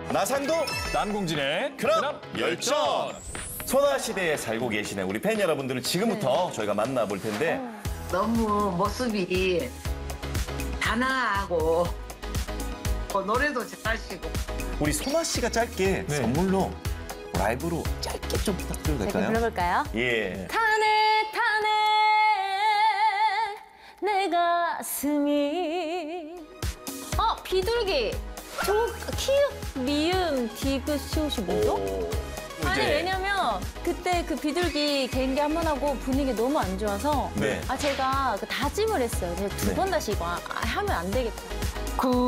나상도 남궁진의 그럼 열전. 소나시대에 살고 계시는 우리 팬 여러분들을 지금부터 저희가 만나볼 텐데 너무 모습이 단아하고 노래도 잘하시고. 우리 소나 씨가 짧게 네. 선물로 라이브로 짧게 좀 부탁드려도 제가 될까요? 불러볼까요? 예. 타네 타네 내 가슴이 비둘기 키읔 미음 디귿 시옷이 뭐죠? 아니 이제- 왜냐면 그때 그 비둘기 개인기 한 번 하고 분위기 너무 안 좋아서 네. 제가 그 다짐을 했어요. 두 번 다시 이거 하면 안 되겠다.